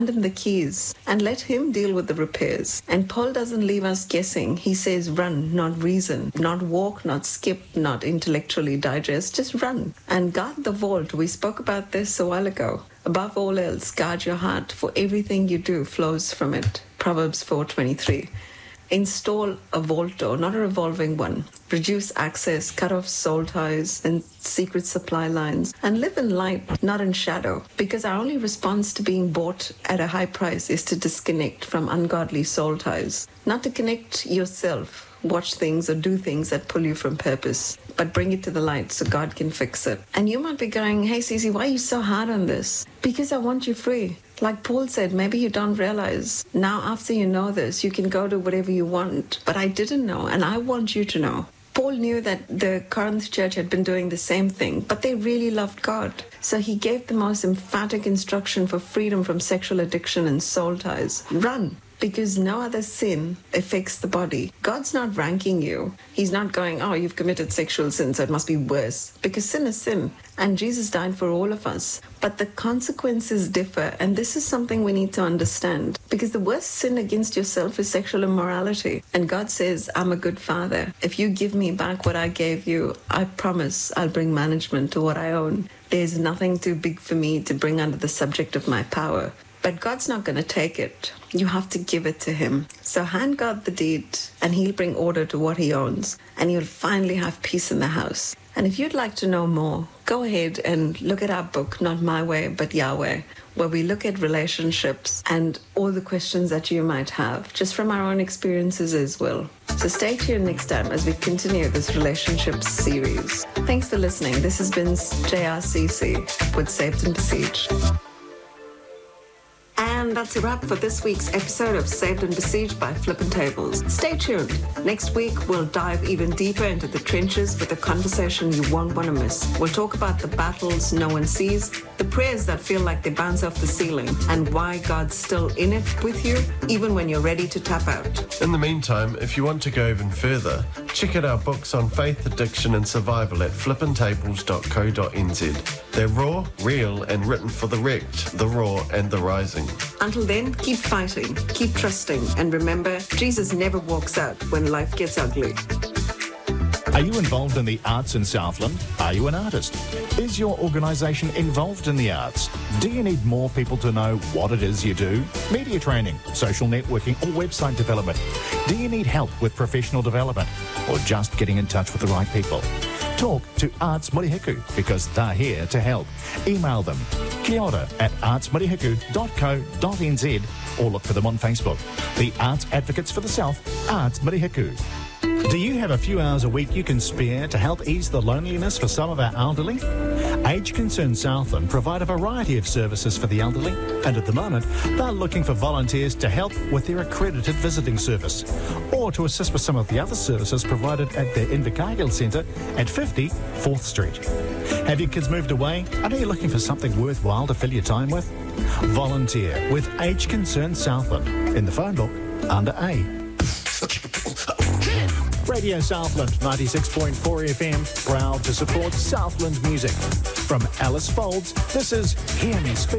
him the keys and let him deal with the repairs. And Paul doesn't leave us guessing. He says run, not reason, not walk, not skip, not intellectually digest, just run. And guard the vault. We spoke about this a while ago. Above all else, guard your heart, for everything you do flows from it. Proverbs 4:23. Install a vault door, not a revolving one. Reduce access, cut off soul ties and secret supply lines, and live in light, not in shadow. Because our only response to being bought at a high price is to disconnect from ungodly soul ties. Not to connect yourself, watch things or do things that pull you from purpose, but bring it to the light so God can fix it. And you might be going, hey, Cece, why are you so hard on this? Because I want you free. Like Paul said, maybe you don't realize. Now, after you know this, you can go to whatever you want. But I didn't know, and I want you to know. Paul knew that the Corinth church had been doing the same thing, but they really loved God. So he gave the most emphatic instruction for freedom from sexual addiction and soul ties. Run. Because no other sin affects the body. God's not ranking you. He's not going, oh, you've committed sexual sin, so it must be worse. Because sin is sin. And Jesus died for all of us. But the consequences differ. And this is something we need to understand. Because the worst sin against yourself is sexual immorality. And God says, I'm a good father. If you give me back what I gave you, I promise I'll bring management to what I own. There's nothing too big for me to bring under the subject of my power. But God's not going to take it. You have to give it to him. So hand God the deed, and he'll bring order to what he owns, and you'll finally have peace in the house. And if you'd like to know more, go ahead and look at our book, Not My Way, but Yahweh, where we look at relationships and all the questions that you might have, just from our own experiences as well. So stay tuned next time as we continue this relationships series. Thanks for listening. This has been JRCC with Saved and Besieged. And that's a wrap for this week's episode of Saved and Besieged by Flippin' Tables. Stay tuned. Next week, we'll dive even deeper into the trenches with a conversation you won't want to miss. We'll talk about the battles no one sees, the prayers that feel like they bounce off the ceiling, and why God's still in it with you, even when you're ready to tap out. In the meantime, if you want to go even further, check out our books on faith, addiction and survival at flippintables.co.nz. They're raw, real and written for the wrecked, the raw and the rising. Until then, keep fighting, keep trusting, and remember, Jesus never walks out when life gets ugly. Are you involved in the arts in Southland? Are you an artist? Is your organisation involved in the arts? Do you need more people to know what it is you do? Media training, social networking or website development? Do you need help with professional development or just getting in touch with the right people? Talk to Arts Murihiku because they're here to help. Email them kiora@artsmurihiku.co.nz or look for them on Facebook. The Arts Advocates for the South, Arts Murihiku. Do you have a few hours a week you can spare to help ease the loneliness for some of our elderly? Age Concern Southland provide a variety of services for the elderly, and at the moment they're looking for volunteers to help with their accredited visiting service or to assist with some of the other services provided at their Invercargill Centre at 50 4th Street. Have your kids moved away? Are you looking for something worthwhile to fill your time with? Volunteer with Age Concern Southland in the phone book under A. Radio Southland 96.4 FM, proud to support Southland music. From Alice Folds, this is Hear Me Speak.